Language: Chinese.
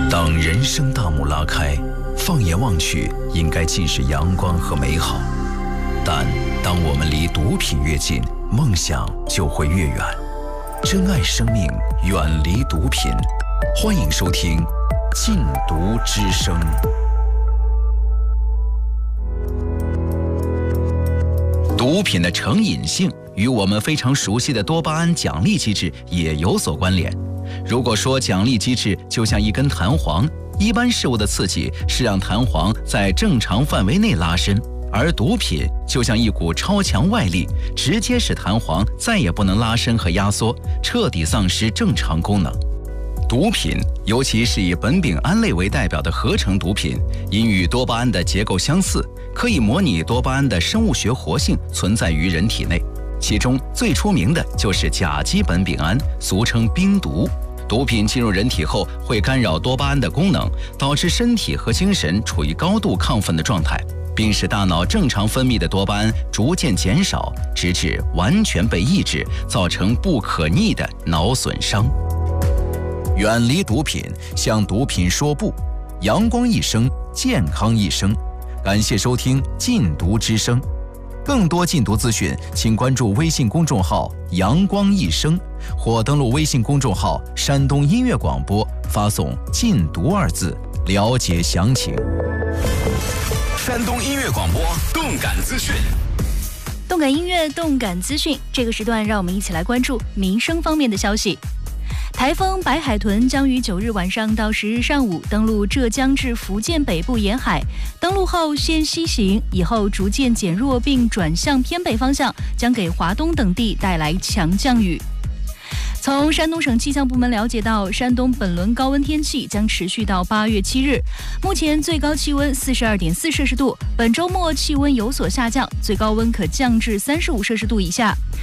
当人生大幕拉开，放眼望去，应该尽是阳光和美好。但当我们离毒品越近，梦想就会越远。珍爱生命，远离毒品。欢迎收听《禁毒之声》。毒品的成瘾性与我们非常熟悉的多巴胺奖励机制也有所关联。如果说奖励机制就像一根弹簧，一般事物的刺激是让弹簧在正常范围内拉伸，而毒品就像一股超强外力，直接使弹簧再也不能拉伸和压缩，彻底丧失正常功能。毒品，尤其是以苯丙胺类为代表的合成毒品，因与多巴胺的结构相似，可以模拟多巴胺的生物学活性存在于人体内。其中最出名的就是甲基苯丙胺，俗称冰毒。毒品进入人体后会干扰多巴胺的功能，导致身体和精神处于高度亢奋的状态，并使大脑正常分泌的多巴胺逐渐减少，直至完全被抑制，造成不可逆的脑损伤。远离毒品，向毒品说不，阳光一生，健康一生。感谢收听《禁毒之声》，更多禁毒资讯，请关注微信公众号“阳光一生”，或登录微信公众号“山东音乐广播”，发送“禁毒”二字，了解详情。 山东音乐广播动感资讯， 动感音乐，动感资讯。这个时段，让我们一起来关注民生方面的消息。台风白海豚将于9日晚上到10日上午登陆浙江至福建北部沿海，登陆后先西行，以后逐渐减弱并转向偏北方向，将给华东等地带来强降雨。从山东省气象部门了解到，山东本轮高温天气将持续到8月7日，目前最高气温42.4摄氏度，本周末气温有所下降，最高温可降至35摄氏度以下。